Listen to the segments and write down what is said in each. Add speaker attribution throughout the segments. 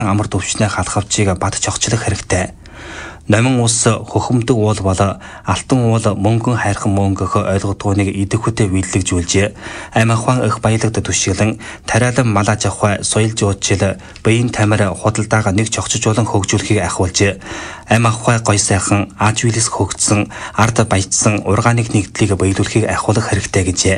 Speaker 1: амар төвчнээ халахвчийг бат чогчлох хэрэгтэй. Номин ус хөхөмдөг уул бол алтан уул мөнгөн хайрхан мөнгөх ойлгодгооныг идэвхтэй биелэгжүүлж амь ахуйн их баялагд түшиглэн тариалан малаж авах соёл жуудчил биеийн тамир худалдаага нэг чогчжуулан хөгжүүлэхийг ахиулж амь ахуй гой сайхан аж үйлс хөгжсөн ард баяжсан ургааныг нэгдлийг биелүүлэхийг ахиулах хэрэгтэй гэжээ.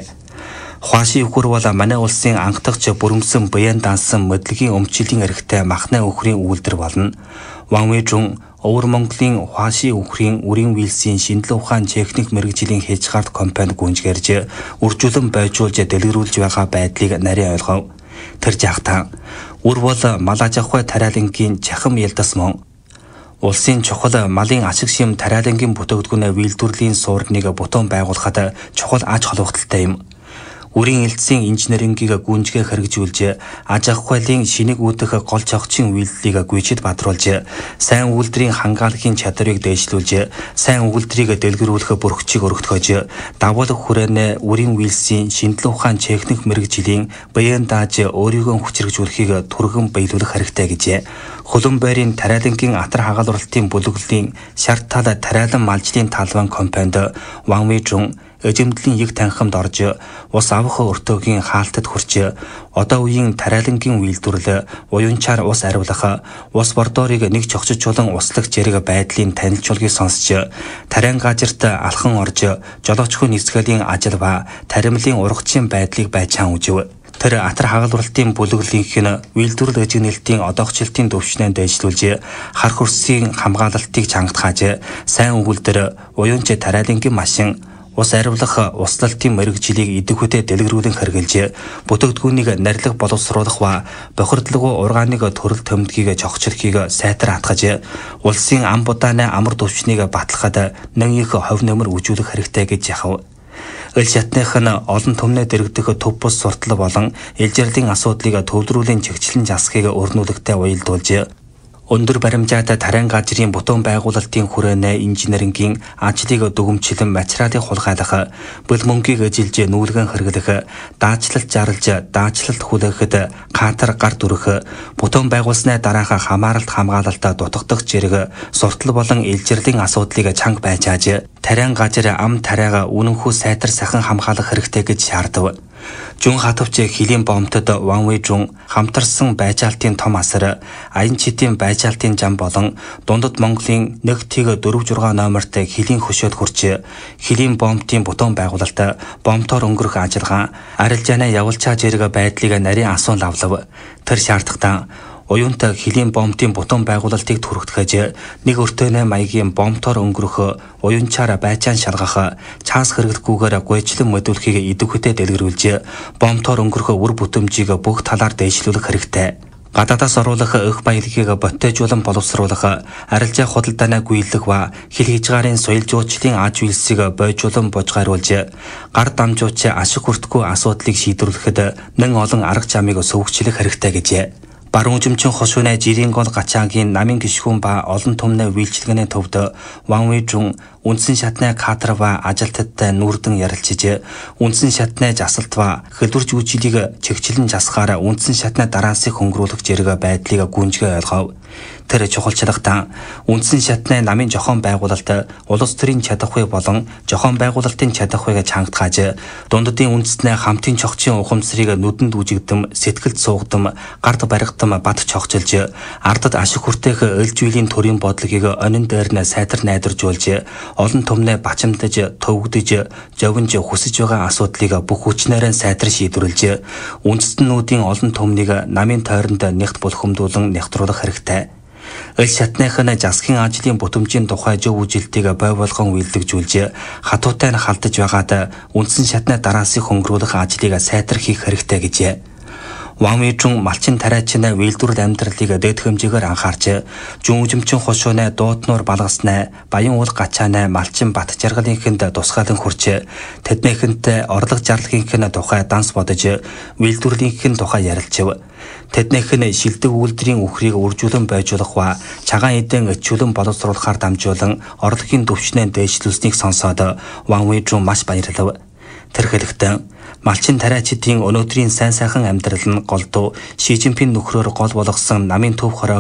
Speaker 1: Хуаши өхөр бол манай улсын анхдагч бүрэмсэн баян дансан мэдлэгийн өмчлөлийн эрхтэй махны өхрийн үйлдвэр болно. Ванвэжун Өвөр Монголын Хуаши өхрийн үрийн вилсийн шинжилгээ ухаан техник мэргэжлийн хязгаарт компанид гүнжгэрж үржүүлэн бойжуулж дэлгэрүүлж байгаа байдлыг нарийн ойлгов. Тэр жахтаа үр бол малаж авах тариалангийн чахам ялдас мөн улсын чухал малын ашиг шим тариалангийн бүтээгдэхүүн үйлдвэрлэлийн суурныг бутуун байгуулахад чухал аж холбогдолтой юм. Үрийн элдсийн инженерингийг гүнжгээ хэрэгжүүлж аж ахуйлын шинийг үүдэх гол чогчийн үйлдэлийг гүйцэд бадруулж сайн үйлдвэрийн хангалтын чадварыг дээшлүүлж сайн үйлдвэрийг дэлгэрүүлэх бүрхчийг өргөтгөж давуулах хүрээнэ үрийн үйлсийн шинжилгээ ухаан техник мэргэжлийн баян дааж өөрийгөө хүчрхжүүлэхийг түргэн биелүүлэх хэрэгтэй гэжээ. Хөлөн байрын тариалангийн атар хагалралтын бүлэглэлийн шарт тал тариалан малжлын талбайн компанид Ванвэжун эжимдлийн яг танхимд орж ус авах өртөөгийн хаалтад хүрч одоо үеийн тариалангийн үйлдвэрлэл уянчаар ус ариулах ус бордорыг нэг чогчжуулан услах зэрэг байдлын танилцуулгыг сонсч тариан газарт алхан орж жолоочхын нисгэлийн ажил ба таримлын ургачийн байдлыг байцаан үзв. Тэр атар хагалралтын бүлэглэлийнх нь үйлдвэрлэл эжигнэлтийн одоогчлтын төвчнөнд дэвшлүүлж хар хөрсийн хамгаалалтыг чангатгааж сайн өгүүлдэр уянч тариалангийн машин ус ариулах услалтын мэргэжлийг идэвхтэй дэлгэрүүлэн хэрэгжилж бүтээгдэхүүнийг нарилга боловсруулах ба бохирдлагүй ургааныг төрөл төмдгийг чогчлохыг сайтар хатгаж улсын ам будааны амар төвчнийг батлахад нэг их хов нөмөр үжүүлэх хэрэгтэй гэж яхав. Ил шатных нь олон түмнээ дэрэгдэх төв бус суртал болон илжирлийн асуудлыг төвлөрүүлийн чигчлэн засахыг өрнүүлэхтэй уялдуулж өндөр баримжаатай тариан газрын бутуун байгуулалтын хүрээнэ инженерингийн ажлыг дүгэмжлэн материалыг хулгайлах, бэл мөнгийг эжилж нүүлгэн хэрэглэх, даачилалт зарлж даачилалт хүлээхэд катар гар дүрэх, бутуун байгуулсны дараах хамааралт хамгаалалтаа дутагдах зэрэг суртал болон илжирлийн асуудлыг чанга байжааж тариан газар ам тариага үнэнхүү сайтар сахан хамгаалах хэрэгтэй гэж шаардав. Жүн хатвч хилийн бомтод Ванвэжун хамтарсан байжаалтын том асар, аян чидийн байжаалтын зам болон дундад Монголын 1-4-6 номерт хилийн хөшөөд хурж, хилийн бомтын бутуун байгуулалт, бомтоор өнгөрөх ажиллагаа, арилжааны явуулчаа зэрэг байдлыг нарийн асуун лавлав. Тэр шаардлагатай уюунтай хилийн бомтын бутуун байгуулалтыг түргтгэж нэг өртөөний маягийн бомтоор өнгөрөх уюунчаар байцаан шалгах чаас хэрэглэхгүйгээр гойчлон модулхийг идэвхтэй дэлгэрүүлж бомтоор өнгөрөх үр бүтэмжийг бүх талаар дээшлүүлэх хэрэгтэй. Гадаадаас оруулах их баялагийг боттэжуулан боловсруулах, арилжаа худалдааны гүйлэх ба хил хязгаарын соёл жуучлалын аж үйлсийг бойжуулан бужгааруулж гар дамжууч ашиг хүртэхгүй асуудлыг шийдвэрлэхэд нэн олон арга замыг сөвөгчлөх хэрэгтэй гэжээ. Баруун жимчин хошууны жирийн гол гачаагийн намын гишүүн ба олон түмний үйлчилгээний төвд Ванвэжун үндсэн шатны кадр ба ажилтнтай нүрдэн ярилцж үндсэн шатны жасалт ба хөлбөрж үйлчлэгийг чигчлэн засахаар үндсэн шатны дараасыг хөнгөрүүлэх зэрэг байдлыг гүнжгээ ойлгов. Тэр чухалчлагтаа үндсэн шатны намын жохон байгуулалт улс төрийн чадахуй болон жохон байгуулалтын чадахуйг чангатгааж дунддын үндэснээ хамтын чогчийн ухамсарыг нүдэнд үжигдэм, сэтгэлд суугдам, гард баригдам бат чогчилж ардад ашиг хүртэх элж үеийн төрийн бодлогыг онин дээр нь сайтар найдваржуулж олон түмнээ бачимдаж, төвөгдөж, зовинж хүсэж байгаа асуудлыг бүх хүчнээрээ сайтар шийдвэрлэж үндэстнүүдийн олон түмнийг намын тойронд нягт булхамдуулан нягтруулах хэрэгтэй. Ил шатных нь засгийн ажлын бүтэмжийн тухай зөв үжилтийг бой болгон үйлдвэрлэж хатуутай нь халдаж байгаад үндсэн шатны дараасыг хөнгөрүүлэх ажлыг сайтар хийх хэрэгтэй гэжээ. Ванвэжун малчин тариачны үйлдвэрлэл амьдралыг дэд хэмжээгээр анхаарч жүн үжимчин хошууны дууднуур балгаснаа баян уул гачааны малчин бат жаргалынхэнд тусгаалan хурч тэднийхэнтэй орлого зарлагынхын тухай данс бодож үйлдвэрлэлийнхэн тухай ярилцв. Тэднийх нь шилдэг үйлдвэрийн үхрийг үржүүлэн байжуулах ба цагаан эдэн өчүүлэн боловсруулахаар дамжуулан орлогын төвчнээ дээшлүүлснийг сонсоод Ванвэжун маш баярлав. Тэр хэлэхдээ малчин тариачдын өнөөдрийн сайн сайхан амьдрал нь голдуу Ши Жинпин нөхрөөр гол болгосон намын төв хороо